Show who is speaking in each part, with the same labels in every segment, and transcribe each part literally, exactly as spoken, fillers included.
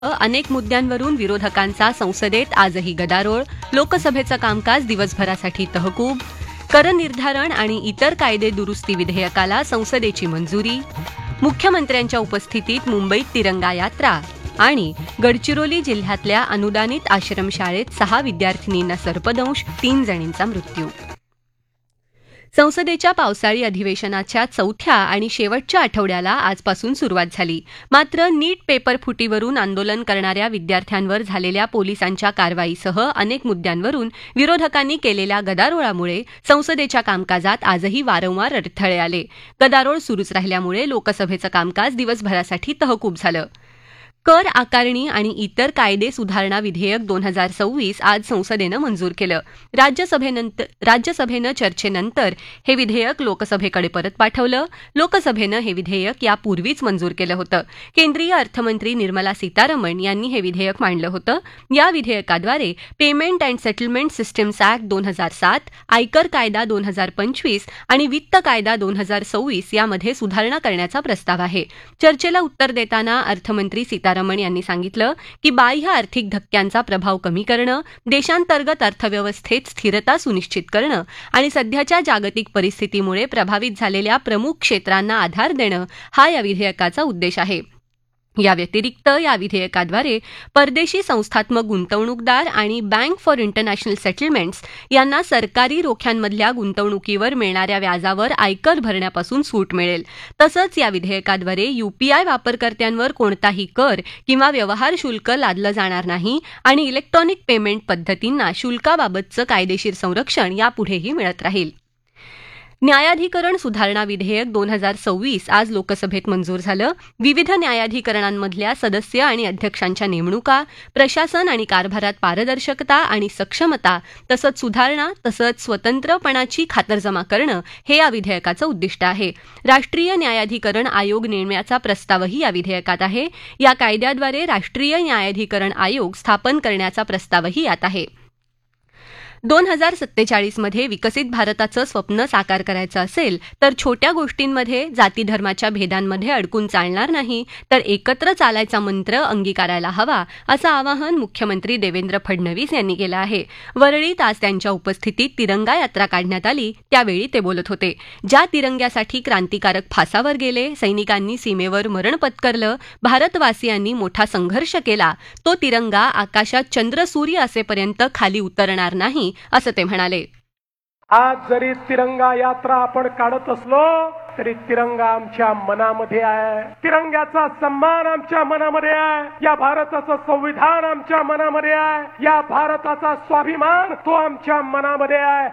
Speaker 1: अनेक मुद्द्यांवरून विरोधकांचा संसदेत आजही गदारोळ. लोकसभेचं कामकाज दिवसभरासाठी तहकूब. कर निर्धारण आणि इतर कायदे दुरुस्ती विधेयकाला संसदेची मंजुरी. मुख्यमंत्र्यांच्या उपस्थितीत मुंबईत तिरंगा यात्रा. आणि गडचिरोली जिल्ह्यातल्या अनुदानित आश्रमशाळेत सहा विद्यार्थिनींना सर्पदंश, तीन जणींचा मृत्यू. संसदेच्या पावसाळी अधिवेशनाच्या चौथ्या आणि शेवटच्या आठवड्याला आजपासून सुरुवात झाली. मात्र नीट पेपर फुटीवरून आंदोलन करणाऱ्या विद्यार्थ्यांवर झालेल्या पोलिसांच्या कारवाईसह अनेक मुद्द्यांवरून विरोधकांनी केलेल्या गदारोळामुळे संसदेच्या कामकाजात आजही वारंवार अडथळे आले. गदारोळ सुरूच राहिल्यामुळे लोकसभेचं कामकाज दिवसभरासाठी तहकूब झालं. कर आकारणी आणि इतर कायदे सुधारणा विधेयक दोन हजार सव्वीस आज संसदेनं मंजूर केलं. राज्यसभेनंतर राज्यसभेनं चर्चेनंतर हे विधेयक लोकसभेकडे परत पाठवलं. लोकसभेनं हे विधेयक यापूर्वीच मंजूर केलं होतं. केंद्रीय अर्थमंत्री निर्मला सीतारमण यांनी हे विधेयक मांडलं होतं. या विधेयकाद्वारे payment and settlement systems act दोन हजार सात, आयकर कायदा दोन हजार पंचवीस आणि वित्त कायदा दोन हजार सव्वीस यामध्ये सुधारणा करण्याचा प्रस्ताव आहे. चर्चेला उत्तर देताना अर्थमंत्री सीतारमण सीतारमण यांनी सांगितलं की बाह्य आर्थिक धक्क्यांचा प्रभाव कमी करणं, देशांतर्गत अर्थव्यवस्थेत स्थिरता सुनिश्चित करणं आणि सध्याच्या जागतिक परिस्थितीमुळे प्रभावित झालेल्या प्रमुख क्षेत्रांना आधार देणं हा या विधेयकाचा उद्देश आहे. या व्यतिरिक्त या विधेयकाद्वारे परदेशी संस्थात्मक गुंतवणूकदार आणि बँक फॉर इंटरनॅशनल सेटलमेंट्स यांना सरकारी रोख्यांमधल्या गुंतवणुकीवर मिळणाऱ्या व्याजावर आयकर भरण्यापासून सूट मिळेल. तसंच या विधेयकाद्वारे यूपीआय वापरकर्त्यांवर कोणताही कर किंवा व्यवहार शुल्क लादलं जाणार नाही आणि इलेक्ट्रॉनिक पेमेंट पद्धतींना शुल्काबाबतचं कायदेशीर संरक्षण यापुढेही मिळत राहील. न्यायाधिकरण सुधारणा विधेयक दोन हजार सव्वीस आज लोकसभेत मंजूर झालं. विविध न्यायाधिकरणांमधल्या सदस्य आणि अध्यक्षांच्या नेमणुका, प्रशासन आणि कारभारात पारदर्शकता आणि सक्षमता तसंच सुधारणा तसंच स्वतंत्रपणाची खातरजमा करणं हे या विधेयकाचं उद्दिष्ट आहे. राष्ट्रीय न्यायाधिकरण आयोग नेमण्याचा प्रस्तावही या विधेयकात आहे. या कायद्याद्वारे राष्ट्रीय न्यायाधिकरण आयोग स्थापन करण्याचा प्रस्तावही यात आहे. दोन हजार सत्तेचाळीसमध्ये विकसित भारताचं स्वप्न साकार करायचं असेल तर छोट्या गोष्टींमध्ये जाती धर्माच्या भेदांमध्ये अडकून चालणार नाही, तर एकत्र चालायचा मंत्र अंगीकारायला हवा, असं आवाहन मुख्यमंत्री देवेंद्र फडणवीस यांनी केलं आहे. वरळीत आज त्यांच्या उपस्थितीत तिरंगा यात्रा काढण्यात आली. त्यावेळी ते बोलत होते. ज्या तिरंग्यासाठी क्रांतिकारक फासावर गेले, सैनिकांनी सीमेवर मरण पत्करलं, भारतवासियांनी मोठा संघर्ष केला, तो तिरंगा आकाशात चंद्र सूर्य असेपर्यंत खाली उतरणार नाही असं ते म्हणाले.
Speaker 2: आज जरी तिरंगा यात्रा आपण काढत असलो तरी तिरंगा आमच्या मनामध्ये आहे. तिरंग्याचा सन्मान आमच्या मनामध्ये आहे. या भारताचं संविधान आमच्या मनामध्ये आहे. या भारताचा स्वाभिमान तो आमच्या मनामध्ये आहे.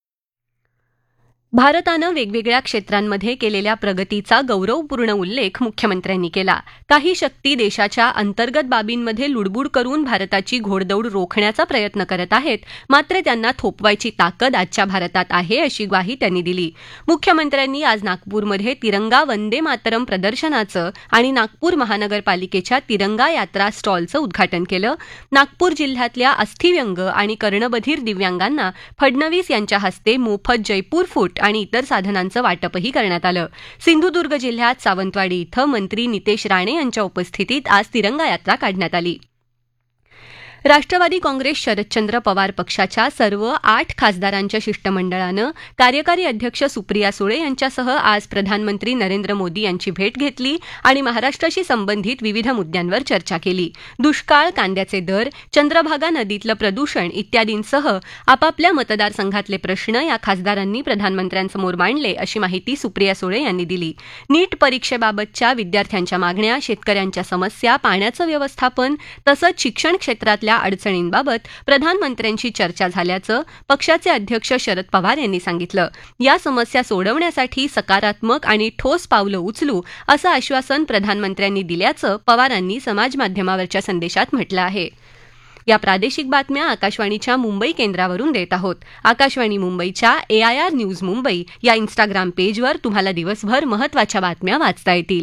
Speaker 1: भारतानं वेगवेगळ्या क्षेत्रांमध्ये केलेल्या प्रगतीचा गौरवपूर्ण उल्लेख मुख्यमंत्र्यांनी केला. काही शक्ती देशाच्या अंतर्गत बाबींमध्ये लुडबुड करून भारताची घोडदौड रोखण्याचा प्रयत्न करत आहेत, मात्र त्यांना थोपवायची ताकद आजच्या भारतात आहे, अशी ग्वाही त्यांनी दिली. मुख्यमंत्र्यांनी आज नागपूरमध्ये तिरंगा वंदे मातरम प्रदर्शनाचं आणि नागपूर महानगरपालिकेच्या तिरंगा यात्रा स्टॉलचं उद्घाटन केलं. नागपूर जिल्ह्यातल्या अस्थिव्यंग आणि कर्णबधीर दिव्यांगांना फडणवीस यांच्या हस्ते मोफत जयपूर फूट आणि इतर साधनांचं वाटपही करण्यात आलं. सिंधुदुर्ग जिल्ह्यात सावंतवाडी इथं मंत्री नितेश राणे यांच्या उपस्थितीत आज तिरंगा यात्रा काढण्यात आली. राष्ट्रवादी काँग्रेस शरदचंद्र पवार पक्षाच्या सर्व आठ खासदारांच्या शिष्टमंडळानं कार्यकारी अध्यक्ष सुप्रिया सुळे यांच्यासह आज प्रधानमंत्री नरेंद्र मोदी यांची भेट घेतली आणि महाराष्ट्राशी संबंधित विविध मुद्द्यांवर चर्चा केली. दुष्काळ, कांद्याचे दर, चंद्रभागा नदीतलं प्रदूषण इत्यादींसह आपापल्या मतदारसंघातले प्रश्न या खासदारांनी प्रधानमंत्र्यांसमोर मांडले, अशी माहिती सुप्रिया सुळे यांनी दिली. नीट परीक्षेबाबतच्या विद्यार्थ्यांच्या मागण्या, शेतकऱ्यांच्या समस्या, पाण्याचं व्यवस्थापन तसंच शिक्षण क्षेत्रातल्या अडचणींबाबत प्रधानमंत्र्यांशी चर्चा झाल्याचं पक्षाचे अध्यक्ष शरद पवार यांनी सांगितलं. या समस्या सोडवण्यासाठी सकारात्मक आणि ठोस पावलं उचलू असं आश्वासन प्रधानमंत्र्यांनी दिल्याचं पवारांनी समाजमाध्यमावरच्या संदेशात म्हटलं आहे. या प्रादेशिक बातम्या आकाशवाणीच्या मुंबई केंद्रावरून देत आहोत. आकाशवाणी मुंबईच्या एआयआर न्यूज मुंबई या इन्स्टाग्राम पेजवर तुम्हाला दिवसभर महत्त्वाच्या बातम्या वाचता येतील.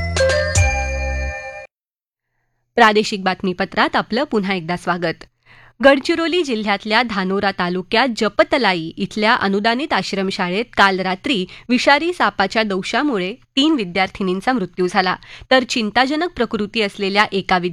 Speaker 1: प्रादेशिक बातमीपत्रात आपलं पुन्हा एकदा स्वागत. गडचिरोली जिल्ह्यातल्या धानोरा तालुक्यात जपतलाई इथल्या अनुदानित आश्रमशाळेत काल रात्री विषारी सापाच्या दंशामुळे तीन विद्यार्थिनींचा मृत्यू झाला तर चिंताजनक प्रकृती असलेल्या एका